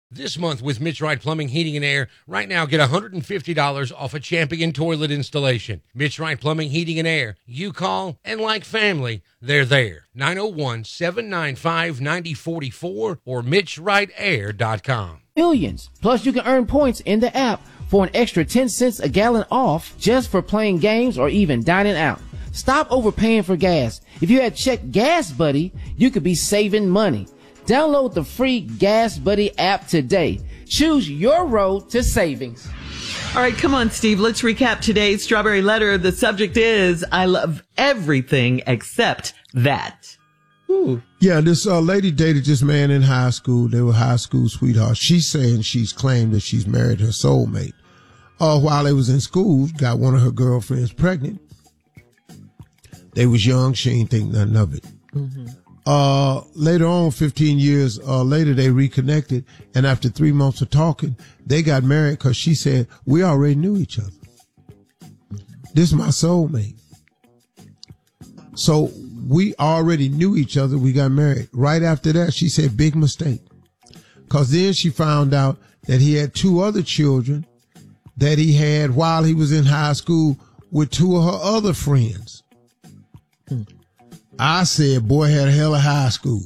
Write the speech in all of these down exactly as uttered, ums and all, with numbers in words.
This month with Mitch Wright Plumbing, Heating, and Air, right now get one hundred fifty dollars off a Champion toilet installation. Mitch Wright Plumbing, Heating, and Air. You call, and like family, they're there. nine oh one, seven nine five, nine oh four four or mitch wright air dot com. Millions. Plus, you can earn points in the app for an extra ten cents a gallon off just for playing games or even dining out. Stop overpaying for gas. If you had checked Gas Buddy, you could be saving money. Download the free Gas Buddy app today. Choose your road to savings. All right, come on, Steve. Let's recap today's Strawberry Letter. The subject is, I love everything except that. Ooh. Yeah, this uh, lady dated this man in high school. They were high school sweethearts. She's saying she's claimed that she's married her soulmate. Uh, while they was in school, got one of her girlfriends pregnant. They was young. She ain't think nothing of it. Mm-hmm. Uh, later on, fifteen years uh, later, they reconnected. And after three months of talking, they got married because she said, we already knew each other. This is my soulmate. So we already knew each other. We got married. Right after that, she said, big mistake. Because then she found out that he had two other children that he had while he was in high school with two of her other friends. Hmm. I said, boy had a hell of high school.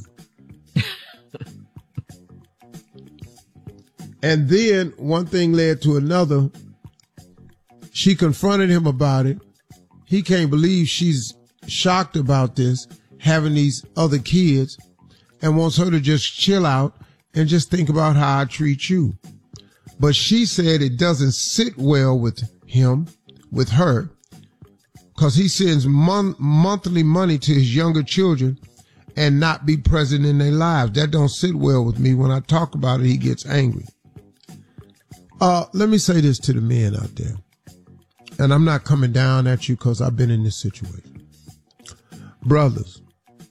And then one thing led to another. She confronted him about it. He can't believe she's shocked about this, having these other kids, and wants her to just chill out and just think about how I treat you. But she said it doesn't sit well with him, with her, because he sends mon- monthly money to his younger children and not be present in their lives. That don't sit well with me. When I talk about it, he gets angry. Uh, let me say this to the men out there. And I'm not coming down at you because I've been in this situation. Brothers,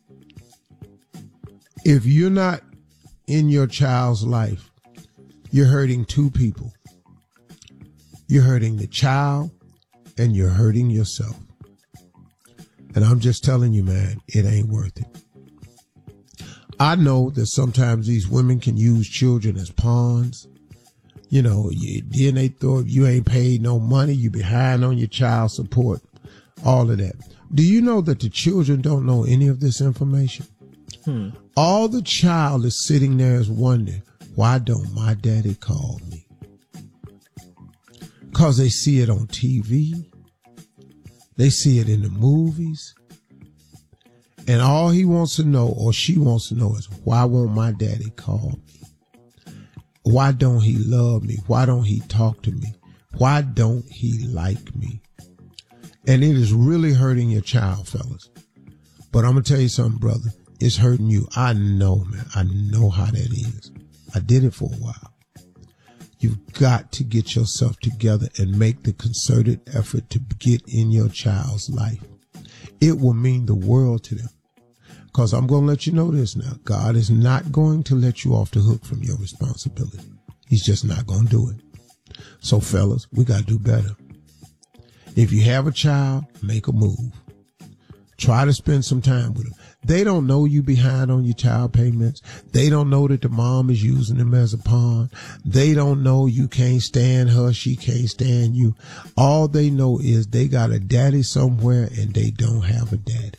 if you're not in your child's life, you're hurting two people. You're hurting the child and you're hurting yourself. And I'm just telling you, man, it ain't worth it. I know that sometimes these women can use children as pawns. You know, you, then they thought you ain't paid no money, you behind on your child support, all of that. Do you know that the children don't know any of this information? Hmm. All the child is sitting there is wondering, why don't my daddy call me? Because they see it on T V. They see it in the movies. And all he wants to know, or she wants to know, is why won't my daddy call me? Why don't he love me? Why don't he talk to me? Why don't he like me? And it is really hurting your child, fellas. But I'm going to tell you something, brother. It's hurting you. I know, man. I know how that is. I did it for a while. You've got to get yourself together and make the concerted effort to get in your child's life. It will mean the world to them. Because I'm going to let you know this now. God is not going to let you off the hook from your responsibility. He's just not going to do it. So, fellas, we got to do better. If you have a child, make a move. Try to spend some time with them. They don't know you behind on your child payments. They don't know that the mom is using them as a pawn. They don't know you can't stand her. She can't stand you. All they know is they got a daddy somewhere and they don't have a daddy.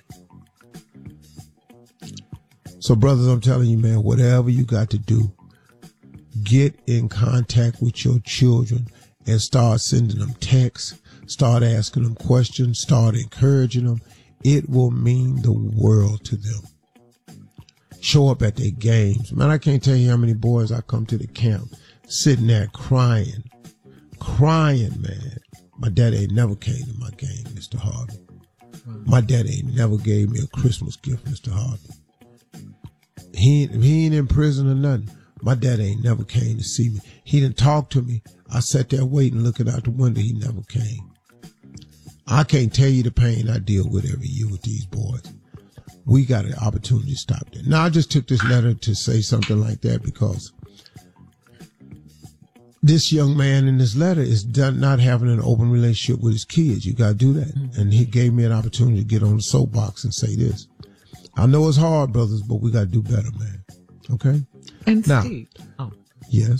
So, brothers, I'm telling you, man, whatever you got to do, get in contact with your children and start sending them texts, start asking them questions, start encouraging them. It will mean the world to them. Show up at their games. Man, I can't tell you how many boys I come to the camp sitting there crying, crying, man. My daddy ain't never came to my game, Mister Harvey. My daddy ain't never gave me a Christmas gift, Mister Harvey. He ain't, he ain't in prison or nothing. My daddy ain't never came to see me. He didn't talk to me. I sat there waiting, looking out the window. He never came. I can't tell you the pain I deal with every year with these boys. We got an opportunity to stop that. Now, I just took this letter to say something like that because this young man in this letter is done not having an open relationship with his kids. You got to do that. Mm-hmm. And he gave me an opportunity to get on the soapbox and say this. I know it's hard, brothers, but we got to do better, man. Okay? And now, Steve. Oh. Yes.